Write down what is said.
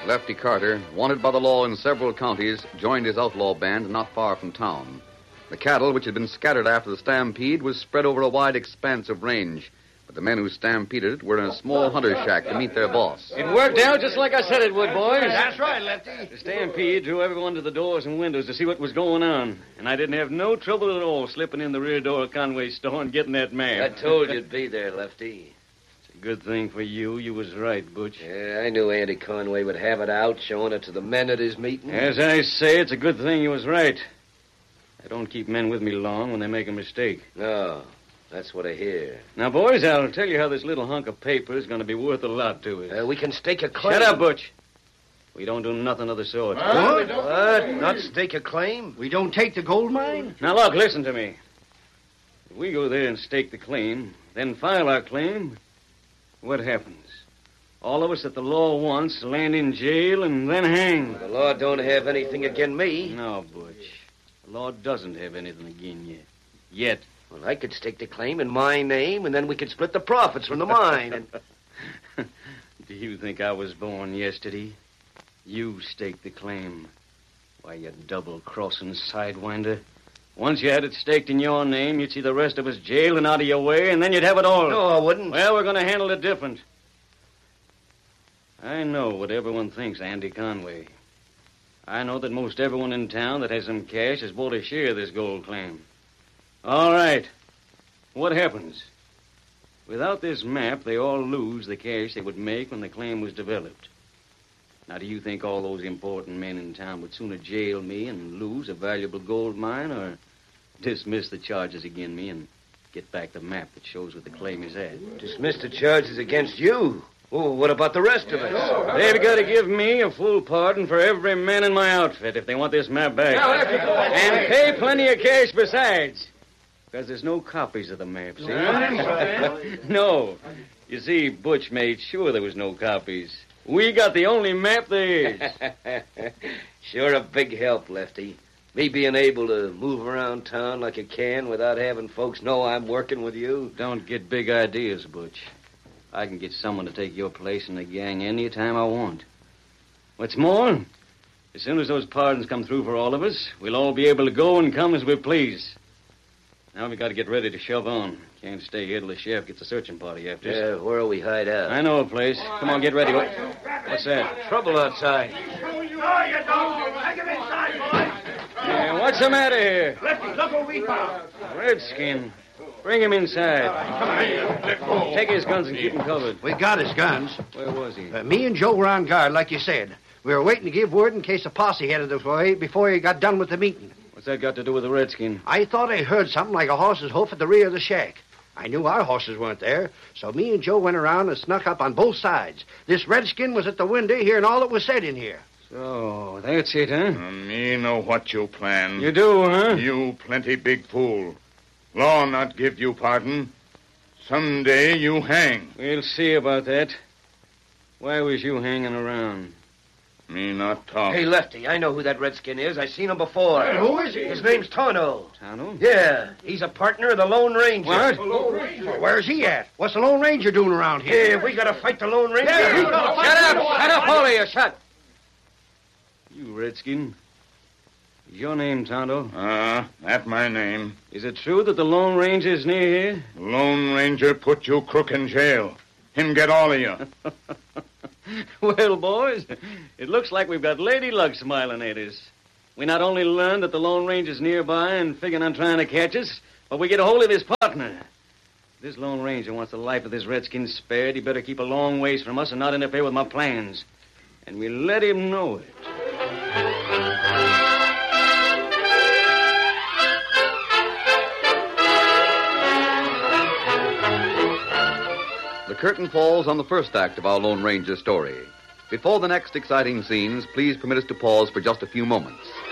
Lefty Carter, wanted by the law in several counties, joined his outlaw band not far from town. The cattle, which had been scattered after the stampede, was spread over a wide expanse of range. But the men who stampeded it were in a small hunter's shack to meet their boss. It worked out just like I said it would, boys. That's right, Lefty. The stampede drew everyone to the doors and windows to see what was going on. And I didn't have no trouble at all slipping in the rear door of Conway's store and getting that mare. I told you'd be there, Lefty. It's a good thing for you. You was right, Butch. Yeah, I knew Andy Conway would have it out, showing it to the men at his meeting. As I say, it's a good thing you was right. I don't keep men with me long when they make a mistake. No, that's what I hear. Now, boys, I'll tell you how this little hunk of paper is going to be worth a lot to us. We can stake a claim. Shut up, Butch. We don't do nothing of the sort. What? Not stake a claim? We don't take the gold mine? Now, look, listen to me. If we go there and stake the claim, then file our claim, what happens? All of us that the law wants land in jail and then hang. The law don't have anything against me. No, Butch. The law doesn't have anything against you. Yet. Well, I could stake the claim in my name, and then we could split the profits from the mine. And... Do you think I was born yesterday? You staked the claim. Why, you double-crossing sidewinder. Once you had it staked in your name, you'd see the rest of us jailed and out of your way, and then you'd have it all. No, I wouldn't. Well, we're going to handle it different. I know what everyone thinks, Andy Conway. I know that most everyone in town that has some cash has bought a share of this gold claim. All right. What happens? Without this map, they all lose the cash they would make when the claim was developed. Now, do you think all those important men in town would sooner jail me and lose a valuable gold mine or dismiss the charges against me and get back the map that shows where the claim is at? Dismiss the charges against you? Oh, what about the rest of us? They've got to give me a full pardon for every man in my outfit if they want this map back. And pay plenty of cash besides. Because there's no copies of the map, see? No. You see, Butch made sure there was no copies. We got the only map there is. Sure a big help, Lefty. Me being able to move around town like I can without having folks know I'm working with you. Don't get big ideas, Butch. I can get someone to take your place in the gang any time I want. What's more, as soon as those pardons come through for all of us, we'll all be able to go and come as we please. Now we got to get ready to shove on. Can't stay here till the sheriff gets a searching party after us. Yeah, where'll we hide out? I know a place. Come on, get ready. What's that? Trouble outside. No, you don't. Take him inside, boys. Yeah, what's the matter here? Lefty, look what we found. Redskin. Bring him inside. Take his guns and keep him covered. We got his guns. Where was he? Me and Joe were on guard, like you said. We were waiting to give word in case a posse headed this way before he got done with the meeting. What's that got to do with the redskin? I thought I heard something like a horse's hoof at the rear of the shack. I knew our horses weren't there, so me and Joe went around and snuck up on both sides. This redskin was at the window hearing all that was said in here. So, that's it, huh? Me know what you plan. You do, huh? You plenty big fool. Law not give you pardon. Someday you hang. We'll see about that. Why was you hanging around? Me not talk. Hey, Lefty, I know who that redskin is. I seen him before. Who is he? His name's Tonto. Tonto? Yeah, he's a partner of the Lone Ranger. What? Well, where's he at? What's the Lone Ranger doing around here? Hey, we gotta fight the Lone Ranger. Shut up, all of you, shut. You redskin. Is your name Tonto? That my name. Is it true that the Lone Ranger's near here? Lone Ranger put you crook in jail. Him get all of you. Well, boys, it looks like we've got Lady Luck smiling at us. We not only learned that the Lone Ranger's nearby and figuring on trying to catch us, but we get a hold of his partner. If this Lone Ranger wants the life of this redskin spared, he better keep a long ways from us and not interfere with my plans. And we let him know it. The curtain falls on the first act of our Lone Ranger story. Before the next exciting scenes, please permit us to pause for just a few moments.